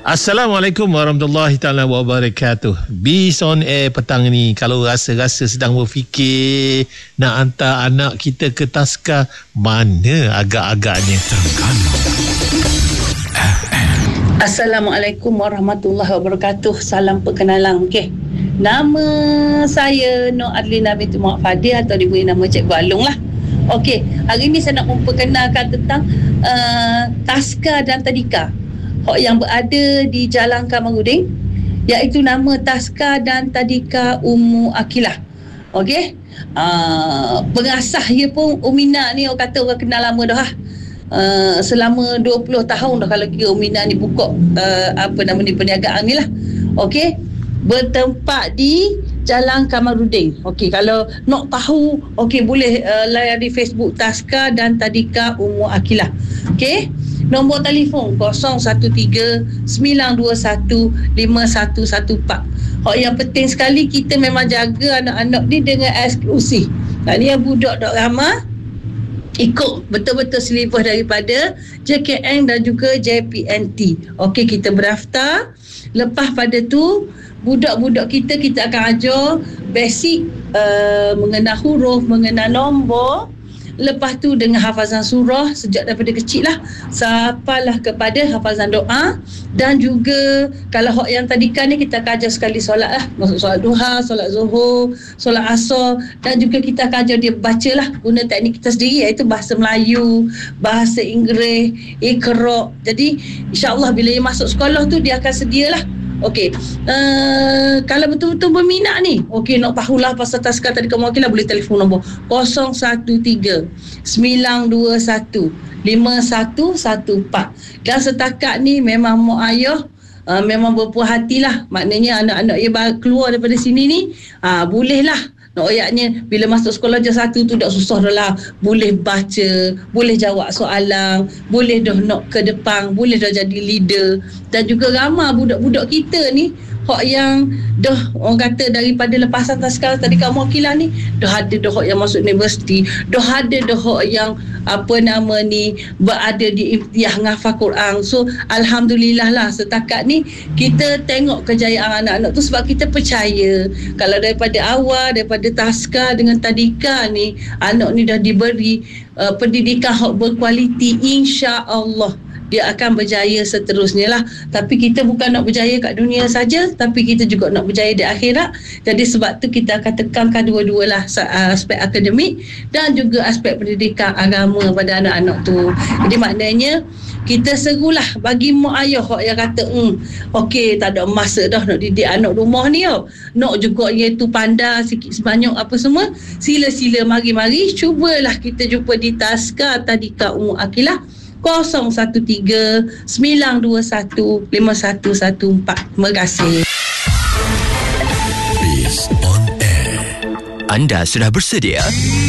Assalamualaikum warahmatullahi taala wabarakatuh. Bis on air petang ni, kalau rasa-rasa sedang berfikir nak hantar anak kita ke Taska, mana agak-agaknya? Assalamualaikum warahmatullahi wabarakatuh. Salam perkenalan. Okey. Nama saya Nur Adlina binti Muhammad Fadil atau diberi nama Cik Balung lah. Okey, hari ni saya nak memperkenalkan tentang Taska dan Tadika yang berada di Jalan Kamarudin, iaitu nama Taska dan Tadika Ummu Akilah. Okey. Pengasas dia pun Umina ni, orang kata orang kenal lama dah. Selama 20 tahun dah kalau kira Umina ni buka perniagaan ni lah. Okey. Bertempat di Jalan Kamarudin. Okey, kalau nak tahu, okey, boleh layari Facebook Taska dan Tadika Ummu Akilah. Okey. Nombor telefon 011-921-5114. Yang penting sekali, kita memang jaga anak-anak ni dengan eksklusif. Ni yang budak dok ramah ikut betul-betul silibus daripada JKN dan juga JPNT. Okey, kita berdaftar. Lepas pada tu, budak-budak kita akan ajar basic mengenal huruf, mengenal nombor. Lepas tu dengan hafazan surah sejak daripada kecil lah, sampailah kepada hafazan doa. Dan juga kalau hak yang tadika ni, kita akan ajar sekali solat lah, masuk solat duha, solat zuhur, solat asar. Dan juga kita akan ajar dia baca lah guna teknik kita sendiri, iaitu bahasa Melayu, bahasa Inggeris, Iqra. Jadi insyaAllah bila dia masuk sekolah tu, dia akan sedialah. Okey, kalau betul-betul berminat ni, okey, nak tahulah pasal Taska Tadika Ummu Akilah, boleh telefon nombor 013-921-5114. Dan setakat ni memang mak ayah memang berpuas hatilah. Maknanya anak-anak dia keluar daripada sini ni, bolehlah. Nak ayatnya bila masuk sekolah je satu tu dah susah dah lah. Boleh baca, boleh jawab soalan, boleh dah nak ke depan, boleh dah jadi leader. Dan juga ramai budak-budak kita ni hak yang dah orang kata daripada lepasan Taska Tadika Ummu Akilah ni, dah ada dah hak yang masuk universiti, dah ada dah hak yang berada di imtiah menghafal Quran. So alhamdulillah lah, setakat ni kita tengok kejayaan anak-anak tu sebab kita percaya kalau daripada awal, daripada Taska dengan Tadika ni, anak ni dah diberi pendidikan hak berkualiti, insya-Allah dia akan berjaya seterusnya lah. Tapi kita bukan nak berjaya kat dunia saja, tapi kita juga nak berjaya di akhirat. Jadi sebab tu kita akan tekankan dua-dua lah, aspek akademik dan juga aspek pendidikan agama pada anak-anak tu. Jadi maknanya kita serulah bagi mak ayah yang kata okey, tak ada masa dah nak didik anak rumah ni nak juga iaitu pandai sikit sebanyak apa semua, sila-sila mari-mari cubalah kita jumpa di Taska Tadika Ummu Akilah 013-921-5114. Terima kasih. Bis on air. Anda sudah bersedia?